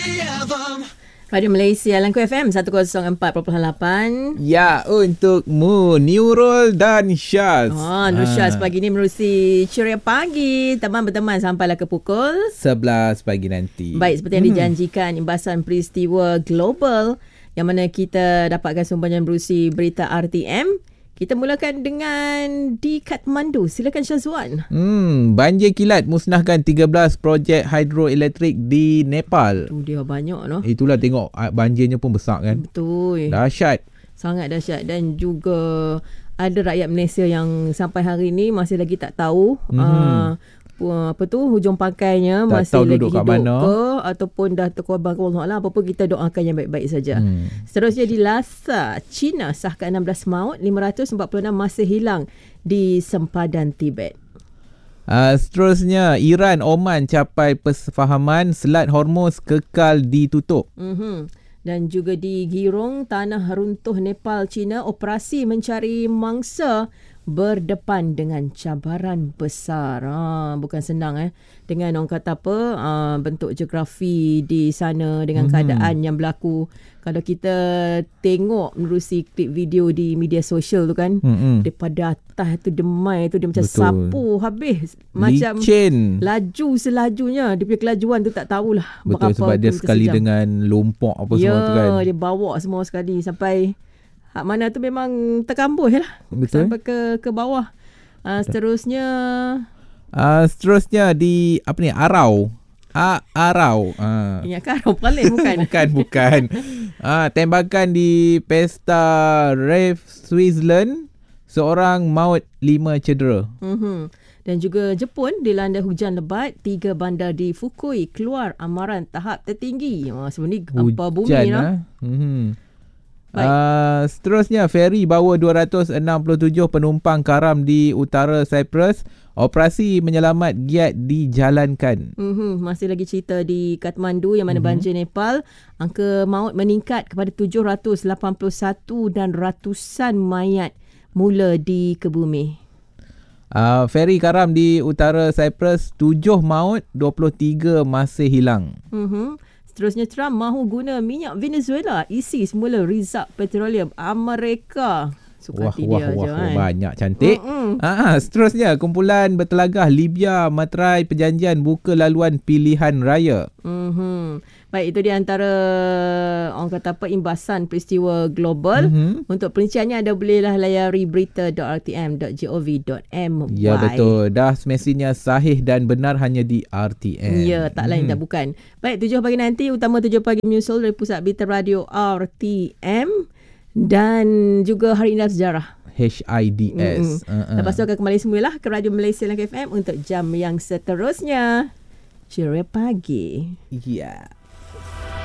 Radio Malaysia Langku FM 104.8. Ya, untukmu Nurul dan Syaz. Nur Syaz pagi ni menerusi Ceria Pagi. Teman berteman sampailah ke pukul 11 pagi nanti. Baik, seperti yang dijanjikan, imbasan peristiwa global yang mana kita dapatkan sumbangan menerusi berita RTM. Kita mulakan dengan di Kathmandu. Silakan Syazwan. Banjir kilat musnahkan 13 projek hidroelektrik di Nepal. Dia banyak no. Itulah, tengok banjirnya pun besar kan. Betul. Dahsyat. Sangat dahsyat. Dan juga ada rakyat Malaysia yang sampai hari ini masih lagi tak tahu hujung pakainya tak masih lagi hidup ke ataupun dah terkorban ke Allah. Apa-apa kita doakan yang baik-baik saja. Seterusnya di Lhasa, China sahkan 16 maut, 546 masih hilang di sempadan Tibet. Seterusnya Iran, Oman capai persefahaman, Selat Hormuz kekal ditutup. Dan juga di Girong, tanah runtuh Nepal, China, operasi mencari mangsa berdepan dengan cabaran besar. Bukan senang dengan orang kata apa, bentuk geografi di sana dengan keadaan yang berlaku. Kalau kita tengok menerusi klip video di media sosial tu kan, daripada atas tu demai tu dia macam betul, sapu habis, macam licin, laju selajunya. Dia punya kelajuan tu tak tahulah betul, berapa, sebab dia sekali sejam dengan lompok apa semua tu kan. Dia bawa semua sekali sampai hak mana tu memang terkambuh lah. Betul. Sampai ke bawah. Seterusnya di apa ni, Arau. Arau. Ingatkan Arau Perlis bukan? bukan. Tembakan di Pesta Rave Switzerland, seorang maut, 5 cedera. Dan juga Jepun dilanda hujan lebat, 3 bandar di Fukui keluar amaran tahap tertinggi. Sebenarnya gempa bumi lah. Seterusnya, feri bawa 267 penumpang karam di utara Cyprus. Operasi menyelamat giat dijalankan. Masih lagi cerita di Kathmandu yang mana banjir Nepal. Angka maut meningkat kepada 781 dan ratusan mayat mula dikebumi. Feri karam di utara Cyprus, 7 maut, 23 masih hilang. Seterusnya, Trump mahu guna minyak Venezuela isi semula Rizal Petroleum Amerika. Suka hati dia je kan. Banyak cantik. Seterusnya, kumpulan bertelagah Libya materai perjanjian buka laluan pilihan raya. Baik, itu di antara orang kata apa, imbasan peristiwa global. Untuk perinciannya anda bolehlah layari berita.rtm.gov.my. Ya, betul. Dah semestinya sahih dan benar hanya di RTM. Ya, tak lain tak bukan. Baik, 7 pagi nanti, utama 7 pagi menyusul dari Pusat Berita Radio RTM. Dan juga Hari Indah Sejarah HIDS. Lepas tu akan kembali semula ke Radio Malaysia Langku FM untuk jam yang seterusnya. Ceria Pagi. Ya.